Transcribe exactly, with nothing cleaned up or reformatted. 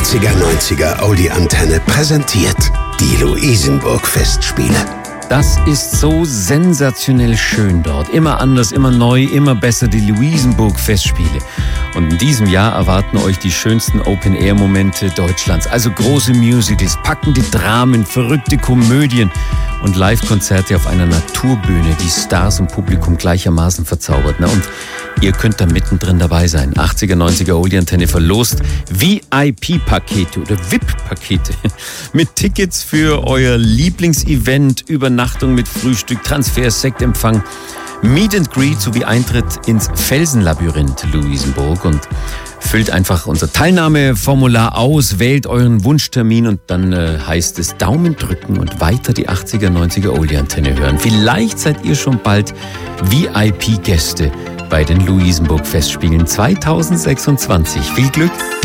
achtziger neunziger Oldie-Antenne präsentiert die Luisenburg-Festspiele. Das ist so sensationell schön dort. Immer anders, immer neu, immer besser, die Luisenburg-Festspiele. Und in diesem Jahr erwarten euch die schönsten Open-Air-Momente Deutschlands. Also große Musicals, packende Dramen, verrückte Komödien und Live-Konzerte auf einer Naturbühne, die Stars und Publikum gleichermaßen verzaubert. Na, und ihr könnt da mittendrin dabei sein. achtziger neunziger Oldie-Antenne verlost V I P-Pakete oder V I P-Pakete mit Tickets für euer Lieblingsevent, Übernachtung mit Frühstück, Transfer, Sektempfang, Meet and Greet sowie Eintritt ins Felsenlabyrinth Luisenburg. Und füllt einfach unser Teilnahmeformular aus, wählt euren Wunschtermin und dann äh, heißt es Daumen drücken und weiter die achtziger neunziger Oldie-Antenne hören. Vielleicht seid ihr schon bald V I P-Gäste bei den Luisenburg-Festspielen zweitausendsechsundzwanzig. Viel Glück!